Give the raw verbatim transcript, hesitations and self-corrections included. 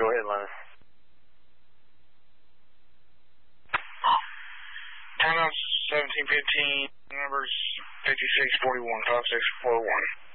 ahead, Linus. Turn on seventeen fifteen, numbers fifty-six forty-one, five six four one.